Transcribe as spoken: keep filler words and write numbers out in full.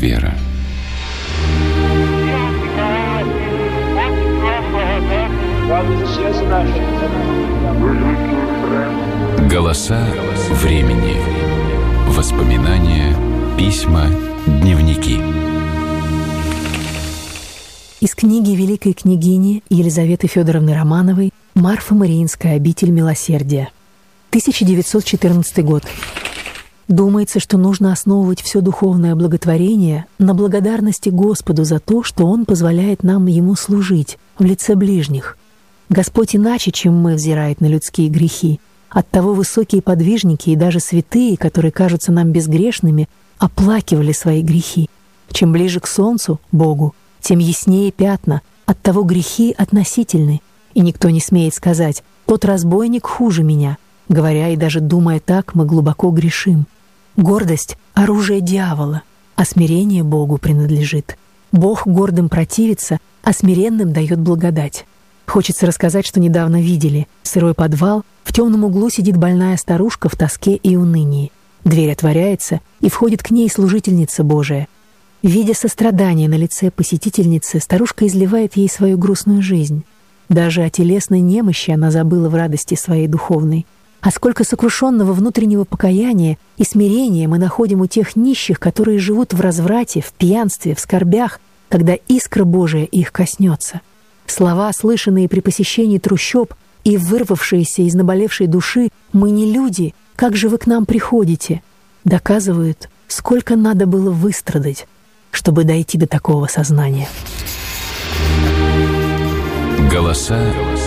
вера. Голоса времени. Воспоминания, письма, дневники. Из книги великой княгини Елизаветы Федоровны Романовой «Марфа-Мариинская обитель милосердия». тысяча девятьсот четырнадцатый год. Думается, что нужно основывать все духовное благотворение на благодарности Господу за то, что Он позволяет нам Ему служить в лице ближних. Господь иначе, чем мы, взирает на людские грехи. Оттого высокие подвижники и даже святые, которые кажутся нам безгрешными, оплакивали свои грехи. Чем ближе к солнцу, Богу, тем яснее пятна, оттого грехи относительны. И никто не смеет сказать: «Тот разбойник хуже меня». Говоря и даже думая так, мы глубоко грешим. Гордость — оружие дьявола, а смирение Богу принадлежит. Бог гордым противится, а смиренным дает благодать. Хочется рассказать, что недавно видели. Сырой подвал, в темном углу сидит больная старушка в тоске и унынии. Дверь отворяется, и входит к ней служительница Божия. Видя сострадание на лице посетительницы, старушка изливает ей свою грустную жизнь. Даже о телесной немощи она забыла в радости своей духовной. А сколько сокрушенного внутреннего покаяния и смирения мы находим у тех нищих, которые живут в разврате, в пьянстве, в скорбях, когда искра Божия их коснется. Слова, слышанные при посещении трущоб и вырвавшиеся из наболевшей души «Мы не люди, как же вы к нам приходите?» доказывают, сколько надо было выстрадать, чтобы дойти до такого сознания. Голоса